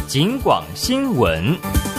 警广新闻。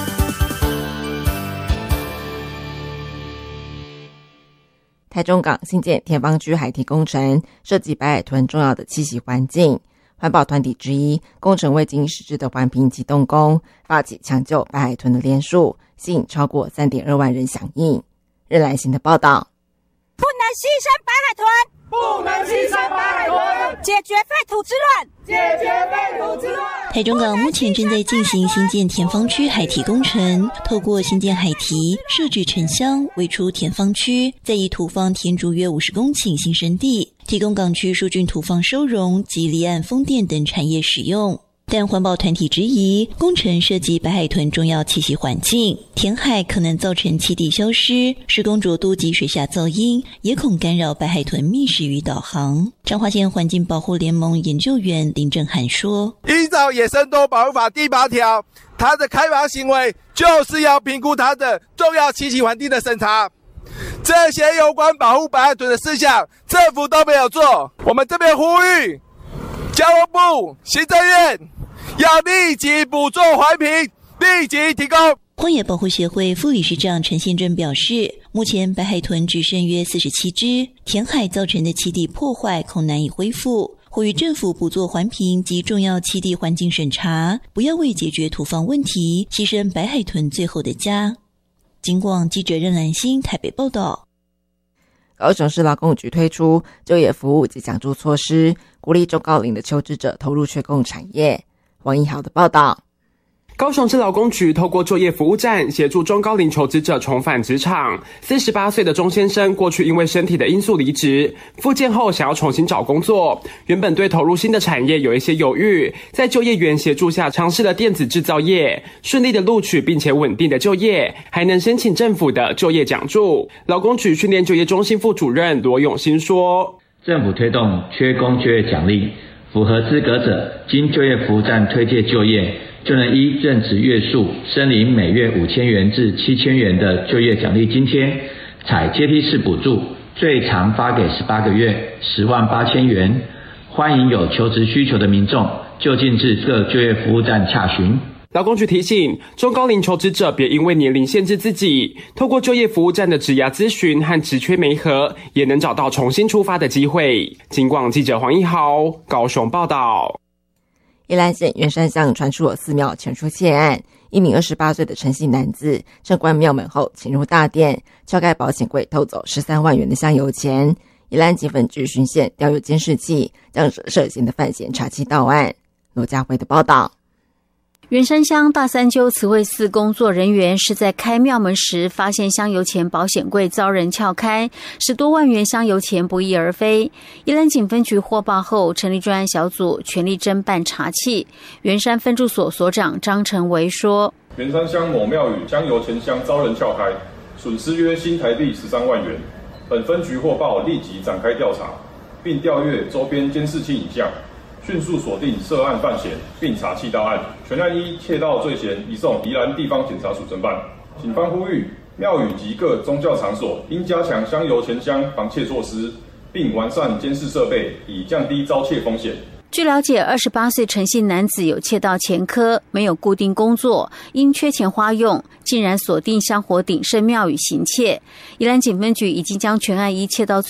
台中港新建田方区海堤工程，涉及白海豚重要的栖息环境。环保团体之一，工程未经实质的环评及动工，发起抢救白海豚的联署，吸引超过 3.2 万人响应。日来新的报道。 不能牺牲白海豚，不能牺牲白海豚，解决废土之乱，解决废土之乱。 台中港目前正在进行新建田方区海堤工程，透过新建海堤设置沉箱，围出田方区，再以土方填筑约50公顷新生地，提供港区疏浚土方收容及离岸风电等产业使用。但环保团体质疑，工程涉及白海豚重要栖息环境，填海可能造成栖地消失，施工浊度及水下噪音，也恐干扰白海豚觅食与导航。彰化县环境保护联盟研究员林正涵说： 依照野生动物保护法第8条，它的开发行为就是要评估它的重要栖息环境的审查。这些有关保护白海豚的事项，政府都没有做。我们这边呼吁交通部、行政院要立即补做环评，立即提供。 荒野保护协会副理事长陈宪正表示，目前白海豚只剩约47只，填海造成的栖地破坏恐难以恢复，呼吁政府补做环评及重要栖地环境审查，不要为解决土方问题牺牲白海豚最后的家。警广记者任兰心台北报道。 高雄市劳工局推出就业服务及奖助措施，鼓励中高龄的求职者投入缺工产业。王一豪的报道。 高雄市劳工局透过就业服务站协助中高龄求职者重返职场。48岁的钟先生过去因为身体的因素离职，复健后想要重新找工作，原本对投入新的产业有一些犹豫，在就业员协助下尝试了电子制造业，顺利的录取并且稳定的就业，还能申请政府的就业奖助。劳工局训练就业中心副主任罗永新说： 政府推动缺工就业奖励，符合资格者经就业服务站推介就业，就能依任职月数申领每月5000元至7000元的就业奖励津贴，采阶梯式补助，最长发给18个月，108000元。欢迎有求职需求的民众就近至各就业服务站洽询。 劳工局提醒中高龄求职者别因为年龄限制自己，透过就业服务站的职涯咨询和职缺媒合，也能找到重新出发的机会。警广记者黄一豪高雄报道。 宜兰县员山乡传出有寺庙潜出窃案，一名28岁的陈姓男子正关庙门后潜入大殿，撬开保险柜偷走13万元的香油钱。宜兰警分局巡线调有监视器，将涉嫌的犯嫌查缉到案。罗家辉的报道。 员山乡大三鸠慈惠寺工作人员是在开庙门时发现香油钱保险柜遭人撬开，10多万元香油钱不翼而飞。宜兰警分局获报后成立专案小组，全力侦办查缉。员山分驻所所长张成维说： 员山乡某庙宇香油钱箱遭人撬开，损失约新台币13万元。本分局获报立即展开调查，并调阅周边监视器影像，迅速锁定涉案犯嫌，并查缉到案。全案依窃盗罪嫌移送宜兰地方检察署侦办。警方呼吁庙宇及各宗教场所应加强香油钱箱防窃措施，并完善监视设备，以降低遭窃风险。 据了解，28岁陈姓男子有窃盗前科，没有固定工作，因缺钱花用，竟然锁定香火鼎盛庙宇行窃。宜兰警分局已经将全案依窃盗罪